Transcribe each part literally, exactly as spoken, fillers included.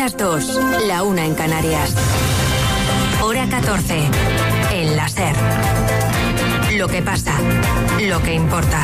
las dos, la una en Canarias. Hora catorce, en la SER. Lo que pasa, lo que importa.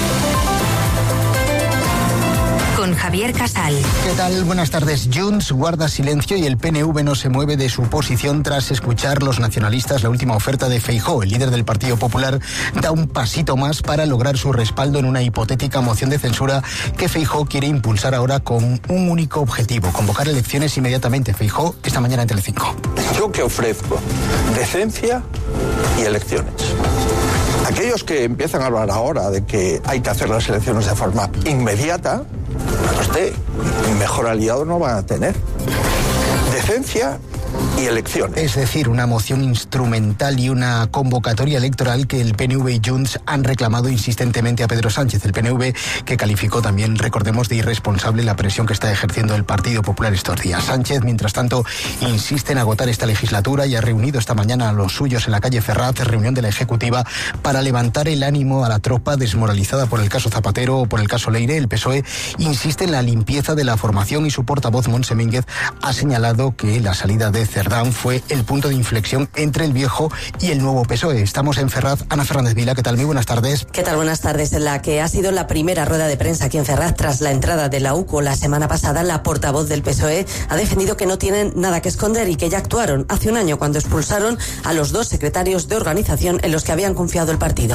Con Javier Casal. ¿Qué tal? Buenas tardes. Junts guarda silencio y el P N V no se mueve de su posición tras escuchar los nacionalistas la última oferta de Feijóo. El líder del Partido Popular da un pasito más para lograr su respaldo en una hipotética moción de censura que Feijóo quiere impulsar ahora con un único objetivo: convocar elecciones inmediatamente. Feijóo esta mañana en Telecinco. Yo que ofrezco decencia y elecciones. Aquellos que empiezan a hablar ahora de que hay que hacer las elecciones de forma inmediata, usted mejor aliado no van a tener. Decencia y elecciones. Es decir, una moción instrumental y una convocatoria electoral que el P N V y Junts han reclamado insistentemente a Pedro Sánchez. El P N V que calificó también, recordemos, de irresponsable la presión que está ejerciendo el Partido Popular estos días. Sánchez, mientras tanto, insiste en agotar esta legislatura y ha reunido esta mañana a los suyos en la calle Ferraz, reunión de la Ejecutiva, para levantar el ánimo a la tropa desmoralizada por el caso Zapatero o por el caso Leire. El P S O E insiste en la limpieza de la formación y su portavoz, Montse Mínguez, ha señalado que la salida de Cerdán fue el punto de inflexión entre el viejo y el nuevo P S O E. Estamos en Ferraz. Ana Fernández Vila, ¿qué tal? Muy buenas tardes. ¿Qué tal? Buenas tardes. En la que ha sido la primera rueda de prensa aquí en Ferraz tras la entrada de la U C O la semana pasada, la portavoz del P S O E ha defendido que no tienen nada que esconder y que ya actuaron hace un año cuando expulsaron a los dos secretarios de organización en los que habían confiado el partido.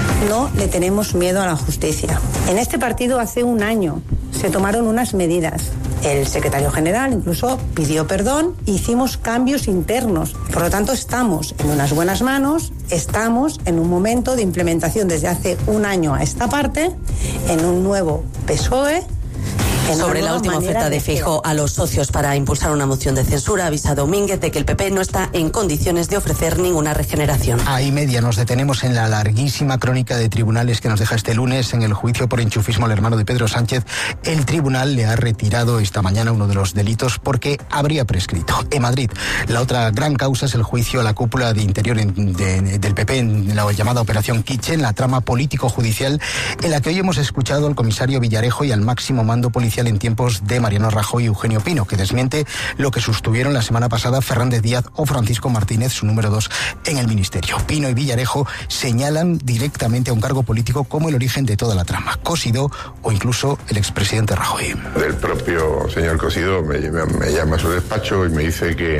No le tenemos miedo a la justicia. En este partido hace un año se tomaron unas medidas. El secretario general incluso pidió perdón, hicimos cambios internos. Por lo tanto, estamos en unas buenas manos, estamos en un momento de implementación desde hace un año a esta parte, en un nuevo P S O E. Sobre la última oferta de Feijóo a los socios para impulsar una moción de censura, ha avisado Mínguez de que el P P no está en condiciones de ofrecer ninguna regeneración. A y media nos detenemos en la larguísima crónica de tribunales que nos deja este lunes en el juicio por enchufismo al hermano de Pedro Sánchez. El tribunal le ha retirado esta mañana uno de los delitos porque habría prescrito. En Madrid, la otra gran causa es el juicio a la cúpula de interior en, de, del P P en la llamada Operación Kitchen, la trama político-judicial en la que hoy hemos escuchado al comisario Villarejo y al máximo mando policial en tiempos de Mariano Rajoy y Eugenio Pino, que desmiente lo que sostuvieron la semana pasada Fernández Díaz o Francisco Martínez, su número dos en el ministerio. Pino y Villarejo señalan directamente a un cargo político como el origen de toda la trama, Cosidó o incluso el expresidente Rajoy. El propio señor Cosidó me, me, me llama a su despacho y me dice que,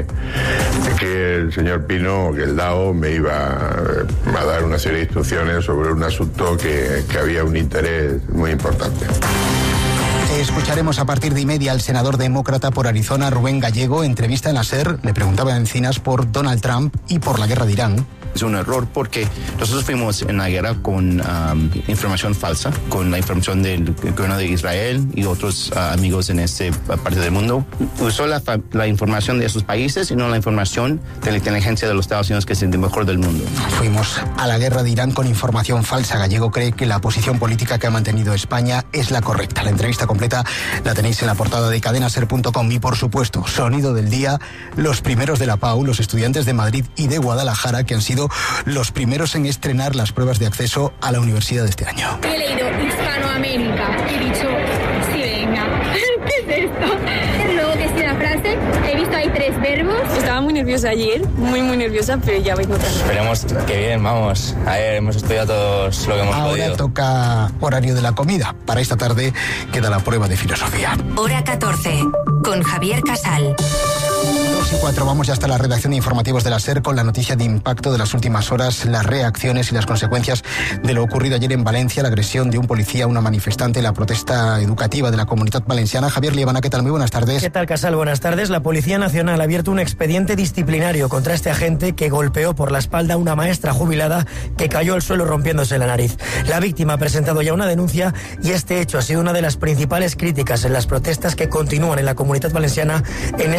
que el señor Pino, que el D A O, me iba a dar una serie de instrucciones sobre un asunto que, que había un interés muy importante. Escucharemos a partir de y media al senador demócrata por Arizona, Rubén Gallego. Entrevista en la SER, le preguntaba a Encinas por Donald Trump y por la guerra de Irán. Es un error porque nosotros fuimos en la guerra con um, información falsa, con la información del gobierno de Israel y otros uh, amigos en esta parte del mundo. Usó la, la información de esos países y no la información de la inteligencia de los Estados Unidos, que es el mejor del mundo. Fuimos a la guerra de Irán con información falsa. Gallego cree que la posición política que ha mantenido España es la correcta. La entrevista completa la tenéis en la portada de cadena ser punto com y, por supuesto, sonido del día, los primeros de la P A U, los estudiantes de Madrid y de Guadalajara, que han sido los primeros en estrenar las pruebas de acceso a la universidad de este año. He leído Hispanoamérica, he dicho, sí, venga, ¿qué es esto? Luego que sí la frase, he visto ahí tres verbos. Estaba muy nerviosa ayer, muy muy nerviosa, pero ya vengo otra vez. Esperemos que bien, vamos, ayer hemos estudiado todos lo que hemos Ahora podido. Ahora toca horario de la comida. Para esta tarde queda la prueba de filosofía. Hora catorce, con Javier Casal. dos y cuatro, vamos ya hasta la redacción de informativos de la SER con la noticia de impacto de las últimas horas, las reacciones y las consecuencias de lo ocurrido ayer en Valencia, la agresión de un policía a una manifestante, la protesta educativa de la Comunidad Valenciana. Javier Liebana, ¿qué tal? Muy buenas tardes. ¿Qué tal, Casal? Buenas tardes. La Policía Nacional ha abierto un expediente disciplinario contra este agente que golpeó por la espalda a una maestra jubilada que cayó al suelo rompiéndose la nariz. La víctima ha presentado ya una denuncia y este hecho ha sido una de las principales críticas en las protestas que continúan en la Comunidad Valenciana en esta cuarta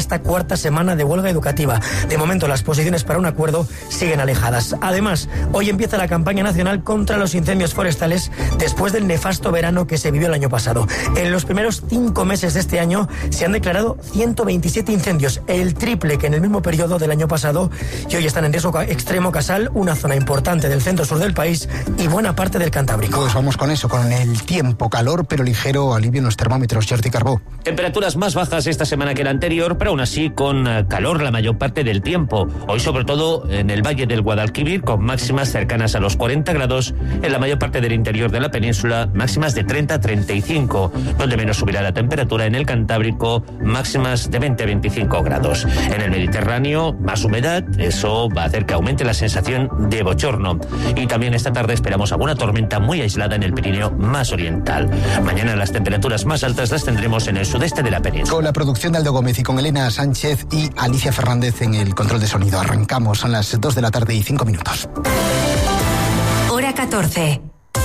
cuarta semana de huelga educativa. De momento, las posiciones para un acuerdo siguen alejadas. Además, hoy empieza la campaña nacional contra los incendios forestales después del nefasto verano que se vivió el año pasado. En los primeros cinco meses de este año se han declarado ciento veintisiete incendios, el triple que en el mismo periodo del año pasado, y hoy están en riesgo extremo Casal, una zona importante del centro-sur del país y buena parte del Cantábrico. Pues vamos con eso, con el tiempo, calor pero ligero alivio en los termómetros. Jordi Carbó. Temperaturas más bajas esta semana que la anterior, pero aún así con calor la mayor parte del tiempo. Hoy sobre todo en el Valle del Guadalquivir, con máximas cercanas a los cuarenta grados, en la mayor parte del interior de la península, máximas de treinta a treinta y cinco, donde menos subirá la temperatura en el Cantábrico, máximas de veinte a veinticinco grados. En el Mediterráneo, más humedad, eso va a hacer que aumente la sensación de bochorno. Y también esta tarde esperamos alguna tormenta muy aislada en el Pirineo más oriental. Mañana las temperaturas más altas las tendremos en el sudeste de la península. Con la producción de Aldo Gómez y con Elena Sánchez y Alicia Fernández en el control de sonido. Arrancamos, son las dos de la tarde y cinco minutos. Hora catorce.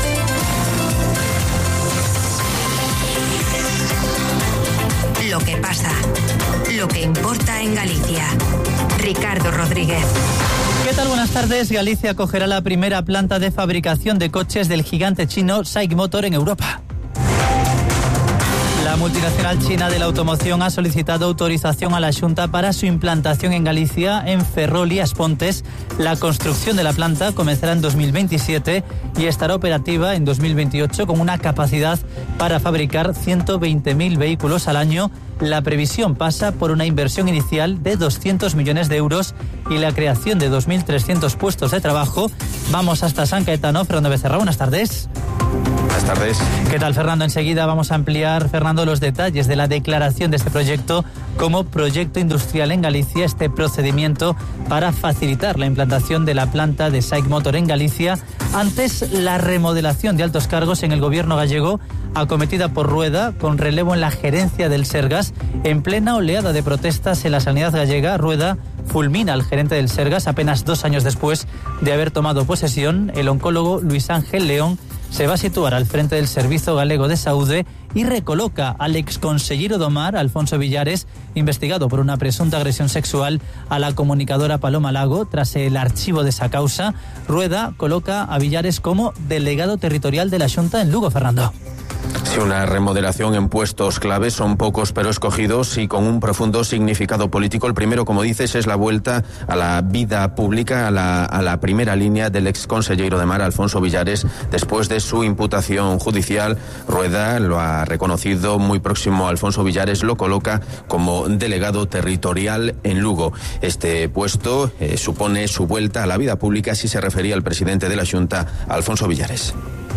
Lo que pasa, lo que importa en Galicia. Ricardo Rodríguez. ¿Qué tal? Buenas tardes. Galicia acogerá la primera planta de fabricación de coches del gigante chino SAIC Motor en Europa. La multinacional china de la automoción ha solicitado autorización a la Xunta para su implantación en Galicia, en Ferrol y As Pontes. La construcción de la planta comenzará en dos mil veintisiete y estará operativa en dos mil veintiocho con una capacidad para fabricar ciento veinte mil vehículos al año. La previsión pasa por una inversión inicial de doscientos millones de euros y la creación de dos mil trescientos puestos de trabajo. Vamos hasta San Caetano. Fernando Becerra, buenas tardes. Buenas tardes. ¿Qué tal, Fernando? Enseguida vamos a ampliar, Fernando, los detalles de la declaración de este proyecto como proyecto industrial en Galicia, este procedimiento para facilitar la implantación de la planta de SAIC Motor en Galicia. Antes, la remodelación de altos cargos en el gobierno gallego, acometida por Rueda, con relevo en la gerencia del Sergas. En plena oleada de protestas en la sanidad gallega, Rueda fulmina al gerente del Sergas apenas dos años después de haber tomado posesión. El oncólogo Luis Ángel León se va a situar al frente del Servicio Galego de Saúde y recoloca al exconsellero do Mar, Alfonso Villares, investigado por una presunta agresión sexual a la comunicadora Paloma Lago. Tras el archivo de esa causa, Rueda coloca a Villares como delegado territorial de la Xunta en Lugo, Fernando. Sí, una remodelación en puestos claves, son pocos pero escogidos y con un profundo significado político. El primero, como dices, es la vuelta a la vida pública, a la, a la primera línea del ex consejero de Mar, Alfonso Villares, después de su imputación judicial. Rueda lo ha reconocido, muy próximo a Alfonso Villares, lo coloca como delegado territorial en Lugo. Este puesto eh, supone su vuelta a la vida pública, así se refería el presidente de la Xunta, Alfonso Villares.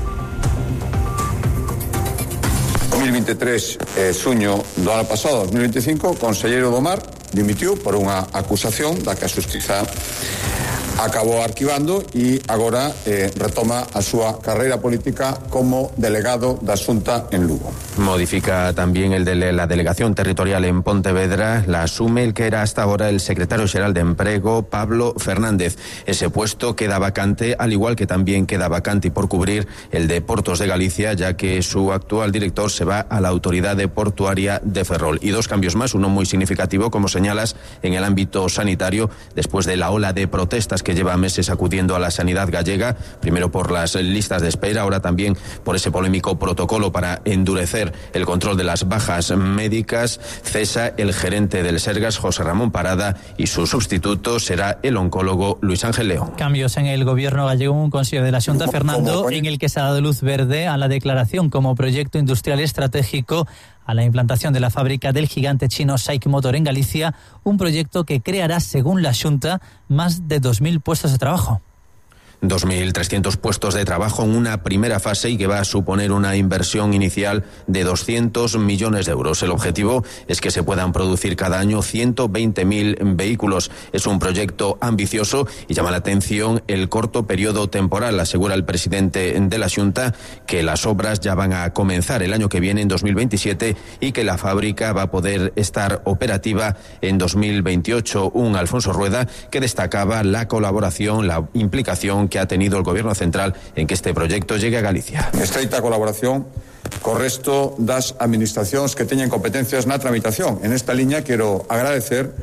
dos mil veintitrés, eh, suño do ano pasado, dos mil veinticinco, o conselleiro do Mar dimitiu por unha acusación da que a Xustiza acabou arquivando e agora eh, retoma a súa carreira política como delegado da Xunta en Lugo. Modifica también el de la delegación territorial en Pontevedra, la asume el que era hasta ahora el secretario general de Empleo, Pablo Fernández. Ese puesto queda vacante, al igual que también queda vacante y por cubrir el de Portos de Galicia, ya que su actual director se va a la Autoridad Portuaria de Ferrol. Y dos cambios más, uno muy significativo, como señalas, en el ámbito sanitario, después de la ola de protestas que lleva meses acudiendo a la sanidad gallega, primero por las listas de espera, ahora también por ese polémico protocolo para endurecer el control de las bajas médicas. Cesa el gerente del Sergas, José Ramón Parada, y su sustituto será el oncólogo Luis Ángel León. Cambios en el gobierno gallego, un consejo de la Xunta, Fernando, en el que se ha dado luz verde a la declaración como proyecto industrial estratégico a la implantación de la fábrica del gigante chino SAIC Motor en Galicia, un proyecto que creará, según la Xunta, más de dos mil puestos de trabajo. dos mil trescientos puestos de trabajo en una primera fase y que va a suponer una inversión inicial de doscientos millones de euros. El objetivo es que se puedan producir cada año ciento veinte mil vehículos. Es un proyecto ambicioso y llama la atención el corto periodo temporal. Asegura el presidente de la Xunta que las obras ya van a comenzar el año que viene, en dos mil veintisiete, y que la fábrica va a poder estar operativa en dos mil veintiocho. Un Alfonso Rueda que destacaba la colaboración, la implicación que ha tenido el Gobierno central en que este proyecto llegue a Galicia. Estreita colaboración co resto das administracións que teñen competencias na tramitación. En esta liña quero agradecer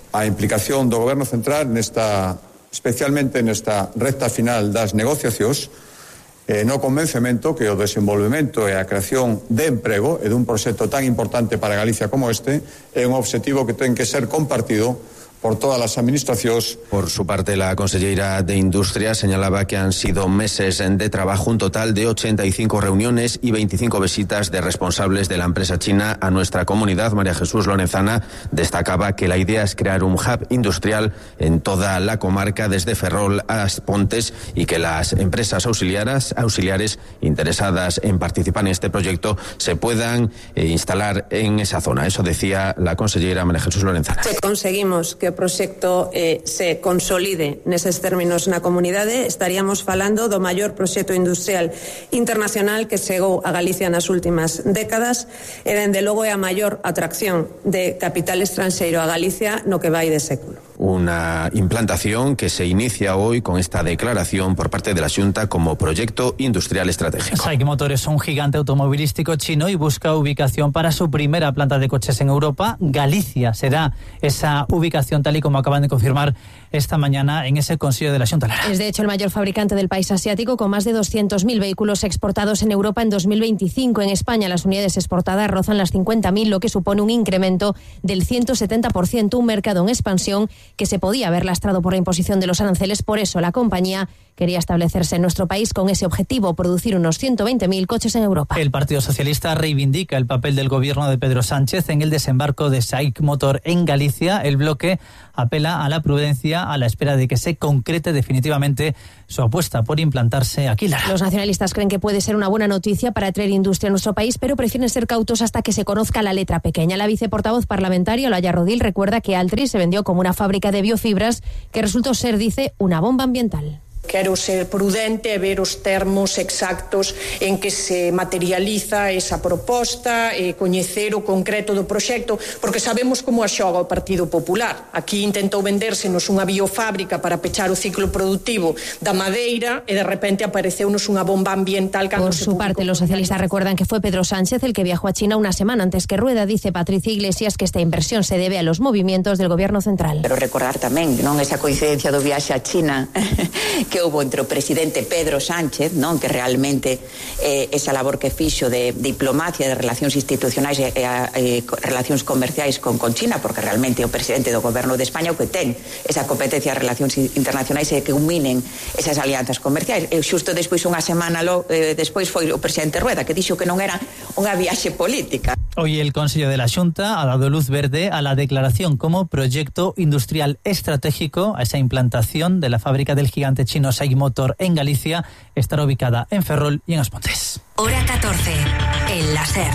a implicación do Goberno Central nesta, especialmente nesta recta final das negociacións, eh, no convencemento que o desenvolvemento e a creación de emprego e dun proxecto tan importante para Galicia como este é un obxectivo que ten que ser compartido por todas las administraciones. Por su parte, la consellera de Industria señalaba que han sido meses de trabajo, un total de ochenta y cinco reuniones y veinticinco visitas de responsables de la empresa china a nuestra comunidad. María Jesús Lorenzana destacaba que la idea es crear un hub industrial en toda la comarca, desde Ferrol a Pontes, y que las empresas auxiliares, auxiliares interesadas en participar en este proyecto se puedan eh, instalar en esa zona. Eso decía la consellera María Jesús Lorenzana. Si conseguimos que o proxecto eh, se consolide neses términos na comunidade, estaríamos falando do maior proxecto industrial internacional que chegou a Galicia nas últimas décadas e, dende logo, é a maior atracción de capital estranxeiro a Galicia no que vai de século. Una implantación que se inicia hoy con esta declaración por parte de la Xunta como proyecto industrial estratégico. SAIC Motor es un gigante automovilístico chino y busca ubicación para su primera planta de coches en Europa. Galicia será esa ubicación, tal y como acaban de confirmar esta mañana en ese Consejo de la Xunta. Es de hecho el mayor fabricante del país asiático, con más de doscientos mil vehículos exportados en Europa en dos mil veinticinco. En España las unidades exportadas rozan las cincuenta mil, lo que supone un incremento del ciento setenta por ciento, un mercado en expansión que se podía haber lastrado por la imposición de los aranceles. Por eso la compañía quería establecerse en nuestro país con ese objetivo, producir unos ciento veinte mil coches en Europa. El Partido Socialista reivindica el papel del gobierno de Pedro Sánchez en el desembarco de SAIC Motor en Galicia. El bloque apela a la prudencia a la espera de que se concrete definitivamente su apuesta por implantarse aquí. Lara. Los nacionalistas creen que puede ser una buena noticia para atraer industria a nuestro país, pero prefieren ser cautos hasta que se conozca la letra pequeña. La viceportavoz parlamentaria, Olaya Rodil, recuerda que Altri se vendió como una fábrica de biofibras que resultó ser, dice, una bomba ambiental. Quero ser prudente e ver os termos exactos en que se materializa esa proposta e coñecer o concreto do proxecto, porque sabemos como a xoga o Partido Popular. Aquí intentou vendérsenos unha biofábrica para pechar o ciclo productivo da madeira e de repente apareceunos unha bomba ambiental. Por su parte, los socialistas recuerdan que fue Pedro Sánchez el que viajó a China una semana antes que Rueda. Dice Patricia Iglesias que esta inversión se debe a los movimientos del gobierno central. Pero recordar tamén, non, esa coincidencia do viaxe a China que houve entre o presidente Pedro Sánchez, non, que realmente eh, esa labor que fixo de, de diplomacia, de relacións institucionais e, e, e relacións comerciais con, con China, porque realmente o presidente do goberno de España o que ten esa competencia de relacións internacionais e que uminen esas alianzas comerciais. E xusto despois, unha semana lo, eh, despois, foi o presidente Rueda que dixo que non era unha viaxe política. Hoy el Consejo de la Xunta ha dado luz verde a la declaración como proyecto industrial estratégico a esa implantación de la fábrica del gigante chino SAIC Motor en Galicia. Estará ubicada en Ferrol y en As Pontes. Hora catorce, el láser.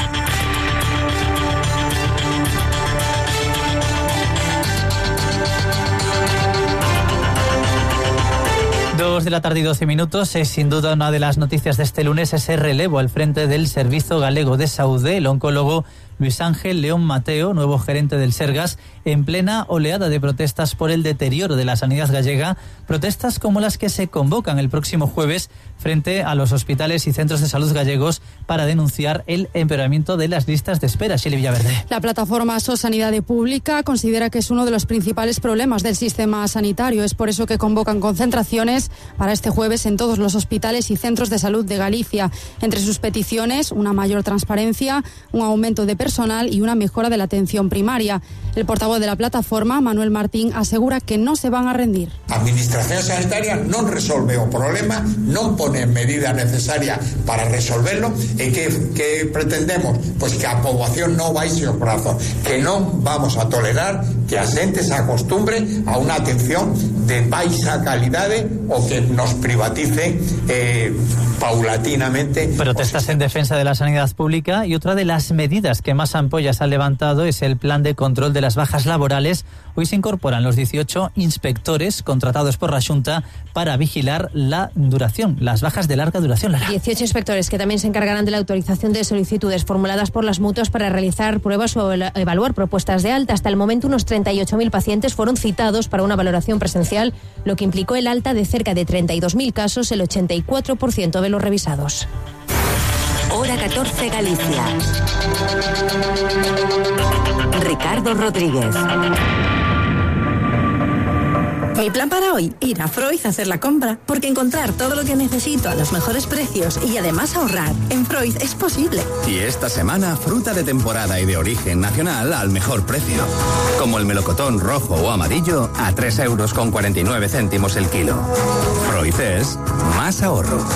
Dos de la tarde y doce minutos. Es sin duda una de las noticias de este lunes ese relevo al frente del Servicio Galego de Saúde. El oncólogo Luis Ángel León Mateo, nuevo gerente del Sergas, en plena oleada de protestas por el deterioro de la sanidad gallega, protestas como las que se convocan el próximo jueves frente a los hospitales y centros de salud gallegos para denunciar el empeoramiento de las listas de espera. Shirley Villaverde. La plataforma SOS Sanidade Pública considera que es uno de los principales problemas del sistema sanitario. Es por eso que convocan concentraciones para este jueves en todos los hospitales y centros de salud de Galicia. Entre sus peticiones, una mayor transparencia, un aumento de personal y una mejora de la atención primaria. El portavoz de la plataforma, Manuel Martín, asegura que no se van a rendir. A Administración Sanitaria non resolve o problema, non pone medida necesaria para resolverlo e que, que pretendemos pois que a poboación non baixe os brazos, que non vamos a tolerar que a xente se acostumbre a unha atención de baixa calidade o que nos privatice eh, paulatinamente. Protestas en defensa de la sanidad pública, y otra de las medidas que más ampollas ha levantado es el plan de control de las bajas laborales. Hoy se incorporan los dieciocho inspectores contratados por la Xunta para vigilar la duración, las bajas de larga duración. Lara. dieciocho inspectores que también se encargarán de la autorización de solicitudes formuladas por las mutuas para realizar pruebas o evaluar propuestas de alta. Hasta el momento unos treinta y ocho mil pacientes fueron citados para una valoración presencial, lo que implicó el alta de cerca de treinta y dos mil casos, el ochenta y cuatro por ciento de los revisados. Hora catorce, Galicia. Ricardo Rodríguez. Mi plan para hoy, ir a Freud a hacer la compra, porque encontrar todo lo que necesito a los mejores precios y además ahorrar en Freud es posible. Y esta semana, fruta de temporada y de origen nacional al mejor precio. Como el melocotón rojo o amarillo a tres euros con cuarenta y nueve céntimos el kilo. Freud es más ahorro.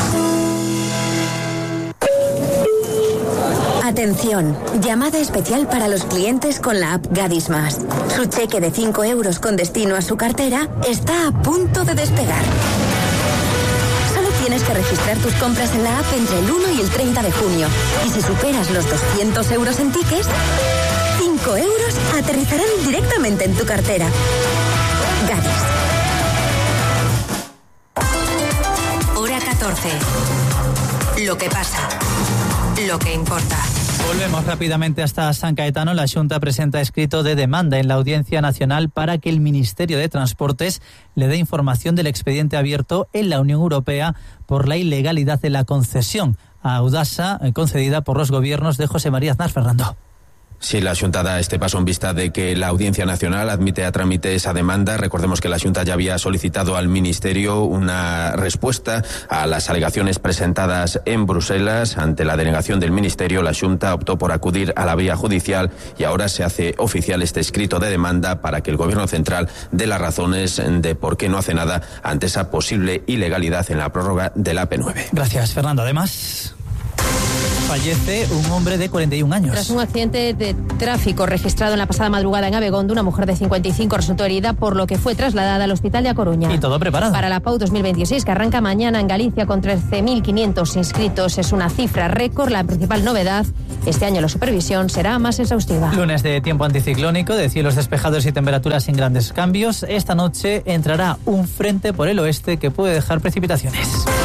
Atención, llamada especial para los clientes con la app Gadis Más. Su cheque de cinco euros con destino a su cartera está a punto de despegar. Solo tienes que registrar tus compras en la app entre el uno y el treinta de junio. Y si superas los doscientos euros en tickets, cinco euros aterrizarán directamente en tu cartera. Gadis. Hora catorce. Lo que pasa. Lo que importa. Volvemos rápidamente hasta San Caetano. La Xunta presenta escrito de demanda en la Audiencia Nacional para que el Ministerio de Transportes le dé información del expediente abierto en la Unión Europea por la ilegalidad de la concesión a Audasa concedida por los gobiernos de José María Aznar. Fernando. Sí, la Xunta da este paso en vista de que la Audiencia Nacional admite a trámite esa demanda. Recordemos que la Xunta ya había solicitado al Ministerio una respuesta a las alegaciones presentadas en Bruselas. Ante la denegación del Ministerio, la Xunta optó por acudir a la vía judicial y ahora se hace oficial este escrito de demanda para que el Gobierno central dé las razones de por qué no hace nada ante esa posible ilegalidad en la prórroga de la A P nueve. Gracias, Fernando. Además, fallece un hombre de cuarenta y un años. Tras un accidente de tráfico registrado en la pasada madrugada en Abegondo, una mujer de cincuenta y cinco resultó herida, por lo que fue trasladada al hospital de A Coruña. Y todo preparado. Para la P A U dos mil veintiséis, que arranca mañana en Galicia con trece mil quinientos inscritos. Es una cifra récord. La principal novedad, este año la supervisión será más exhaustiva. Lunes de tiempo anticiclónico, de cielos despejados y temperaturas sin grandes cambios. Esta noche entrará un frente por el oeste que puede dejar precipitaciones.